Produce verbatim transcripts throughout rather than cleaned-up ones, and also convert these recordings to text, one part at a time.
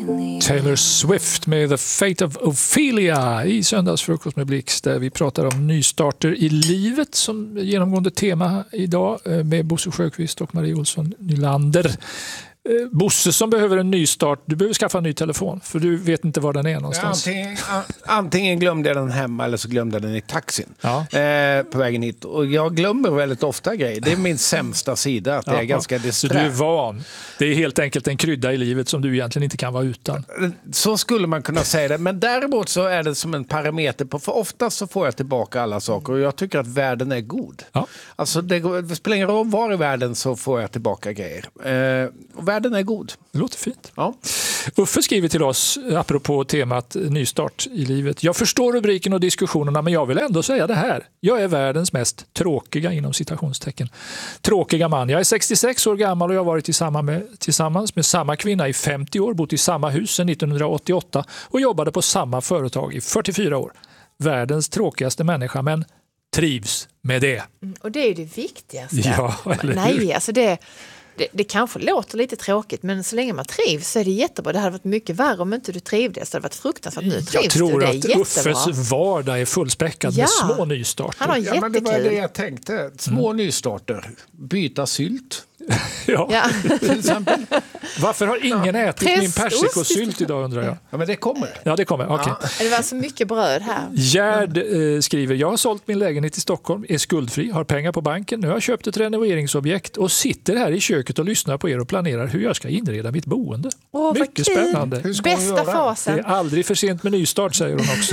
Taylor Swift med The Fate of Ophelia i Söndagsfrukost med Blix, där vi pratar om nystarter i livet som genomgående tema idag med Bosse Sjöqvist och Marie Olsson Nylander. Bosse som behöver en ny start, du behöver skaffa en ny telefon för du vet inte var den är någonstans. Antingen, antingen glömde jag den hemma eller så glömde jag den i taxin ja. eh, på vägen hit. Och jag glömmer väldigt ofta grejer. Det är min sämsta sida, att det ja, är ganska disträ. Så du är van. Det är helt enkelt en krydda i livet som du egentligen inte kan vara utan. Så skulle man kunna säga det. Men däremot så är det som en parameter på, för oftast så får jag tillbaka alla saker och jag tycker att världen är god. Ja. Alltså det, det spelar ingen roll var i världen så får jag tillbaka grejer. Eh, och världen är god. Det låter fint. Ja. Uffe skriver till oss apropå temat nystart i livet. Jag förstår rubriken och diskussionerna, men jag vill ändå säga det här. Jag är världens mest tråkiga inom citationstecken. Tråkiga man. Jag är sextiosex år gammal och jag har varit tillsammans med, tillsammans med samma kvinna i femtio år, bott i samma hus sedan nittonhundraåttioåtta och jobbade på samma företag i fyrtiofyra år. Världens tråkigaste människa, men trivs med det. Mm, och det är ju det viktigaste. Ja, eller Nej, hur? alltså det... Det, det kanske låter lite tråkigt, men så länge man trivs så är det jättebra. Det hade varit mycket värre om inte du trivdes. Det hade varit fruktansvärt. Nu trivs Jag tror du, det är att jättebra. Uffes vardag är fullspäckad Ja. med små nystarter. Han har Ja, men det var det jättekul. jag tänkte. Små mm. nystarter. Byta sylt. Ja. Ja. Till exempel. Varför har ingen Ja. ätit min Prästost. persikosylt idag, undrar jag? Ja, men det kommer. Ja, det kommer. Okej. Ja. Det var så mycket bröd här. Gerd eh, skriver, jag har sålt min lägenhet i Stockholm, är skuldfri, har pengar på banken. Nu har jag köpt ett renoveringsobjekt och sitter här i köket och lyssnar på er och planerar hur jag ska inreda mitt boende. Åh, vad Mycket kul. spännande. Hur ska hon Bästa göra? Det fasen. är aldrig för sent med nystart, säger hon också.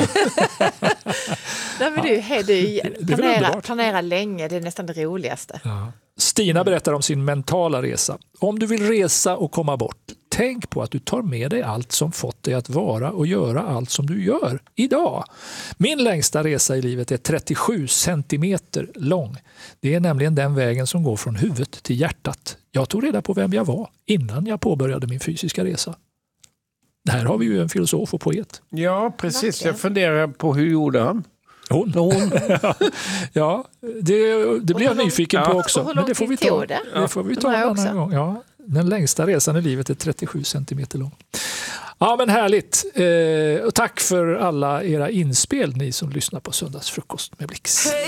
Nej, men du, hej, du, Det är väl planera, underbart. planera länge, det är nästan det roligaste. Ja. Stina berättar om sin mentala resa. Om du vill resa och komma bort, tänk på att du tar med dig allt som fått dig att vara och göra allt som du gör idag. Min längsta resa i livet är trettiosju centimeter lång. Det är nämligen den vägen som går från huvudet till hjärtat. Jag tog reda på vem jag var innan jag påbörjade min fysiska resa. Här har vi ju en filosof och poet. Ja, precis. Verkligen. Jag funderar på hur gjorde han? Hon. Hon. Ja, det, det blir jag nyfiken ja. på också. Och hur Men lång det får vi tid ta, tog det? det får vi ta Undrar en jag annan också. gång. Ja, den längsta resan i livet är trettiosju centimeter lång. Ja, men härligt. Eh, och tack för alla era inspel, ni som lyssnar på Söndagsfrukost med Blix.